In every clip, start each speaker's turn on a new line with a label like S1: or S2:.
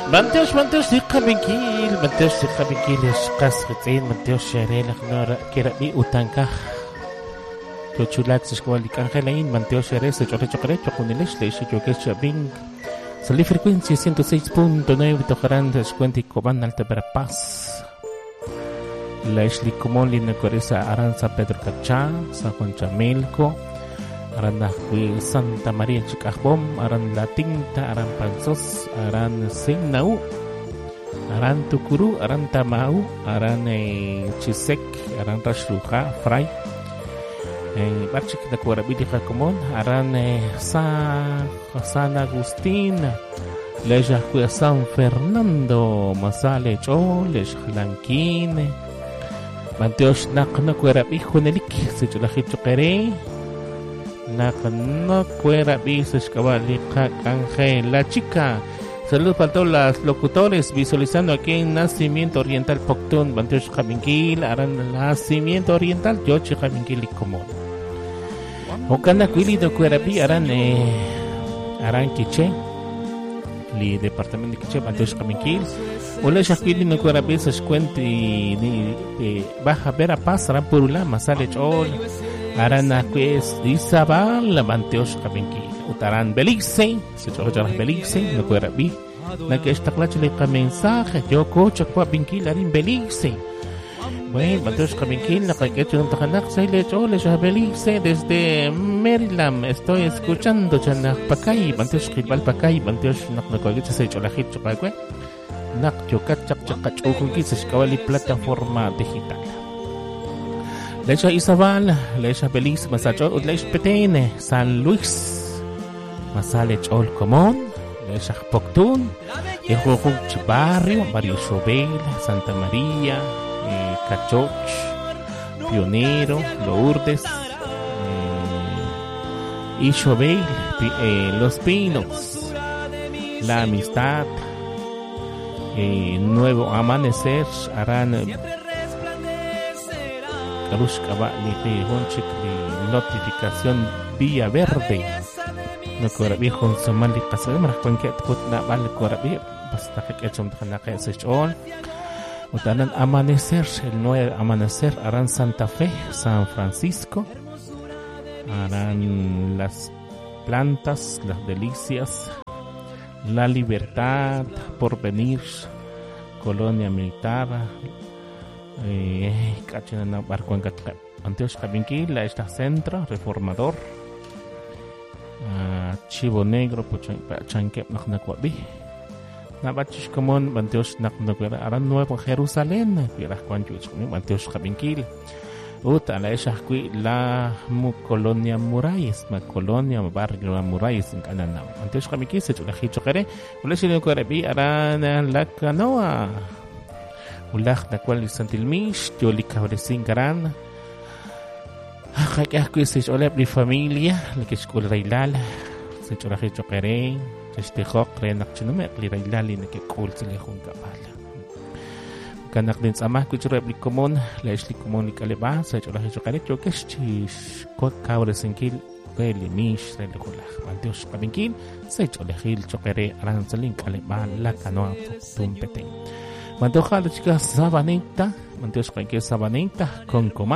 S1: Manteos diqa binkil esqas qit'in manteos xerelaj nora kerabi utankaj chochulat sexkuali kangelain manteos xeres choqre choqunilex leishi chokesh bing Salí frecuencia 106.9 Tojarán descuenti Cobán Alta Verapaz La Islicomoli Necoresa Aran San Pedro Cachá San Juan Chamelco Aran Nahui Santa María Chicajbom Aran La Tinta Aran Panzos Aran Signau Aran Tucuru Aran Tamau Aran Chisek Aran Rashruja Fray Barchik na Kuarabili Jacomón Aran San Agustín Leja Cuya San Fernando Masale Choles Lanquín Manteos Nakna Kuarabi Junelik Sechulajit Chokere Nakna Kuarabi Sechkabali Canje La Chica. Saludos para todos los locutores visualizando aquí en Nacimiento Oriental Poctún, Banteos Jaminquil, Aran Nacimiento Oriental, Yochi Jaminquil y Común. Okanda Quili do Kuerabi, Aran Quiche, li Departamento de Quiche, Banteos Jaminquil. Hola, Shaquili no Kuerabi, se cuenta y Baja Verapaz, Aran Purula, Masale Chol, Aran Aques, Isabal, Banteos Jaminquil. Utaran Belice, se choja Belice, no Kuerabi. Na que esta clase le mensaje, yo cocho kwa Binkil Arin Belice. Bueno, Banteos Jaminquil, la que hecho un tajanak, se le chole a Belice desde Maryland. Estoy escuchando Chanak Pacay, Banteos Gilbal Pacay, Banteos Naknakoyet, se chola Hitcho Pacay. Nak chokat chakchakach ukukis, escawali plataforma digital. Lecha Isabal, Lecha Belice, Masachol, Lecha Petene, San Luis. Masale Chol Comón, Lecha Poctún, Ejujuch Barrio, Barrio Chobel, Santa María, Cachoch, Pionero, Lourdes, Ischobel, Los Pinos, La Amistad, Nuevo Amanecer, Aran Karushkaba, Honchik, Notificación Vía Verde. No Kuarabi con Somali Casabem, Raquenket Putna Val Kuarabi, Pastak Echom Tanaka Sechol, Utanan Amanecer, el nuevo Amanecer, Aran Santa Fe, San Francisco, Aran las plantas, las delicias, la libertad, porvenir, colonia militar, Cachina Barcuencat, Anteos Cabinqui, la esta centro, reformador. Chivo Negro, Chanquep Naknakwabi. Nabachish Común, Banteos Naknakwera, Aran Nuevo Jerusalén, Pieras Quanchuch, Banteos Jaminquil. Uta la Eshaqui, la Colonia Murayes, ma Colonia, Barrio Murayes en Cananam. Banteos Jaminquil, se chulajichokere, Uleshino Korebi, Aran la Canoa. Ulach Nakwal Santilmish, Yoli Cabresin Garan. Hakakui se olep li familia, li que school railal, se choraje chokere, se hok renak chinume li railal li que cool se le junta pala. Kanak din sama ku chorep li komon, la isli komon li kaleba, se choraje chokere chokesh chi kot kaure senkil peli mish se le kulah. Banteos kabinkil, se choraje chokere aran selin kaleba la canoa tumpete. Mantoja la chica sabanita, Manteos que sabanita con coma.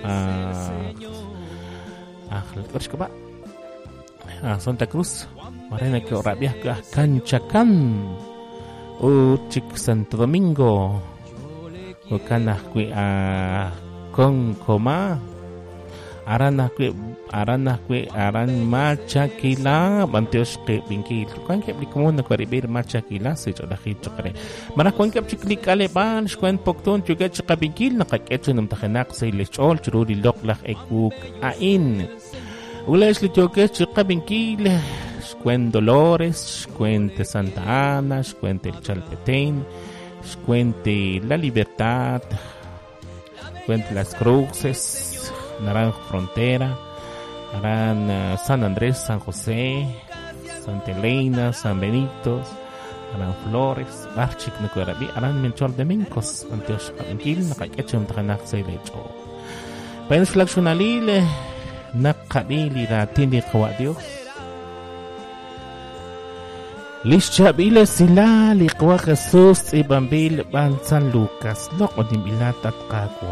S1: Santa Cruz Marina que Orabia Canchacán Uchik Santo Domingo Ocanahque con coma Aranahque Aran Machaquila Banteos que Pinquil Cuanque como una cuaribir Machaquila se yo la hitchokare Maracuanque Chiclicale Ban Squen Pocton Chuget Cabinquil Nakakecho Numtajanak se lechol Chururi Loklach Ekuk Ain Ules Lichoket Cabinquil Squen Dolores Squente Santa Ana Squente el Chalpetén Squente La Libertad Squente Las Cruces Naranjo Frontera, Aran San Andrés, San José, Santa Elena, San Benito, Aran Flores, Barchik Nukuarabi, Aran Menchol de Mencos, Anteos Cabinquil, Nakakechum Tranak Seilecho. Pains Flactionalile, Nakabili, la Tindi Dios. Lishabile sila liqwa Jesús ibambil ban San Lucas loko nimbilatat kagwa.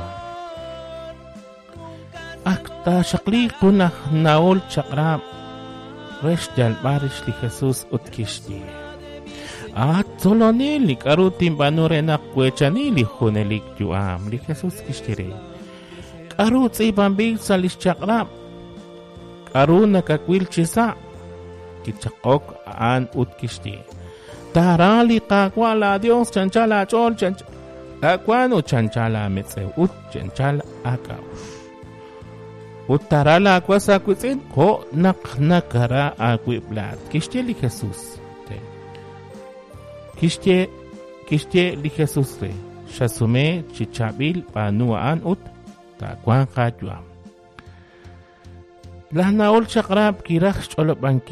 S1: Akta shakli kuna naol chakra resh jalbarish li Jesús utkishti. At solonili karutim banurena kwechanili hunelik juam li Jesús kishtire. Karut ibambil sa lischakra. Karuna kakwil chisa. Kichakok an utkishti. Tarali kakwala Dios chanchala chol chanchala. Akwano chanchala metze ut chanchala akaw. Utarala akwasa kwitsin ko nakara akwiblat. Kishti li Jesus. Kishti li Jesus re. Shasume chichabil panuaan ut takwan kajwa. Lahnaol chakrab kirach cholo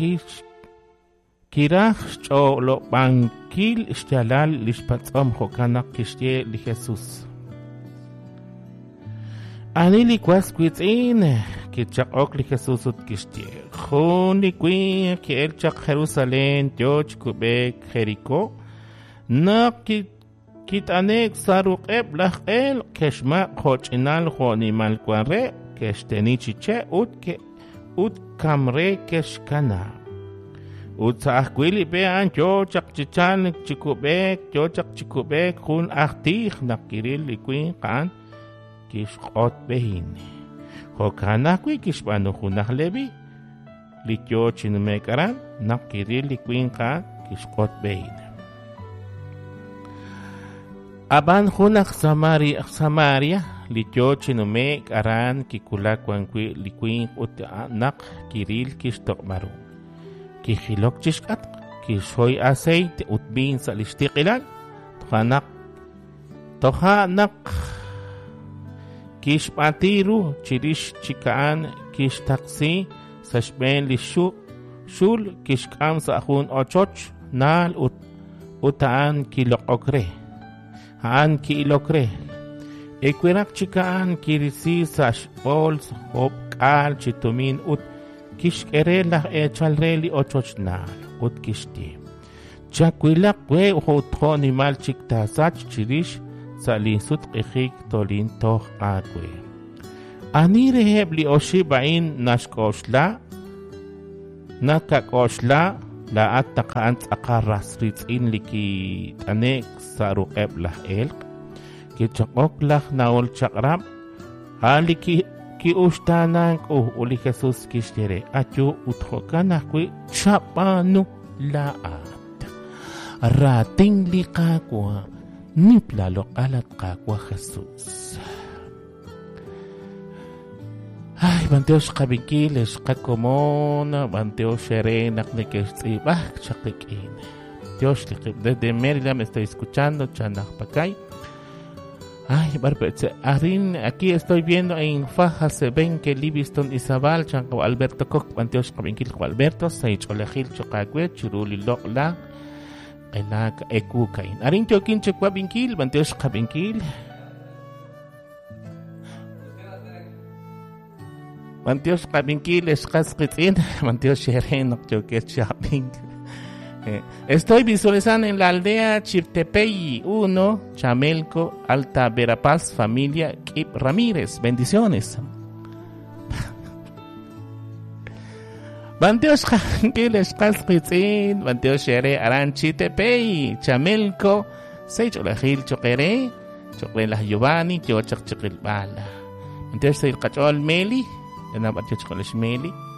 S1: bankil ishtalal lishpatzom hokanak kishtie li Jesus. Anili kwas kwitzin kichakok li Jesus ut kishtie. Khoni kwin kiel chak Jerusalem George Kubek Jericho. Nak kitanek saruqeb lachel keshma khochinal khoni malkware keshtenichiche ut kamre keshkana. Ut saahkwili bean jochak chichan chikubek hun ahtich nakiril likwin kan kishkot behin. Hokana kwi kishbano hunah lebi likyo chinumekaran nakiril likwin kan kishkot behin. Aban hunah Samaria likyo chinumek aran kikulak wankwi likwin ut nak kiril kishtok maru. Kihilok chishkat, kishoy aceite ut bin sa lishtikilan, tohanak kishpatiru chirish chikaan kishtaksi sa shben shul kishkam sa ahun ochoch nal utaan kilokokre. Haan kilokre. Ekwirak chikaan kirisi sa shbols hopkal chitumin ut kishkerela chalreli ochochnal ut kishti. Chakwilak we utho ni mal chikta sach chirish sa linsut qihik tolin toh akwe. Ani reheb li oshibain nashkoshla nakakoshla la at takaan akaras ritzin liki tanek sa ruqeb lah elk kichakok lah naol chakrab haliki ki ustanan ko uli Jesus kistere atyo uthokana kwi chapano laat rating likakwa niplalo alat kakwa Jesus. Ay, banteos kabikiles kakomona banteos serenak de que sibak chakikin. Dios desde Maryland me estoy escuchando chanak pakay. Ay, barbete, arin, aquí estoy viendo en Faja se ven que Livingston Isabel, Chanco Alberto Coc, Panteos Cabinkil Alberto, Saich Olejil Chocagüe, Chiruli Lokla, Enak Ekukain. Arin Chokin Chocabinkil, Panteos Cabinkil. Panteos Cabinkil, Escasquitin, Panteos Sheren, Choquet Shopping. Estoy visualizando en la aldea Chirtepey 1, Chamelco, Alta Verapaz, familia Kip Ramírez. Bendiciones. Banteos Janquiles Casquitzin, Banteos Shere Aran Chirtepey, Chamelco, Seich Olajil Choquere, Choquela Giovanni, Chochak Choquilbala. Banteos Seir Cachol Meli, en la Banteos Choquelish Meli.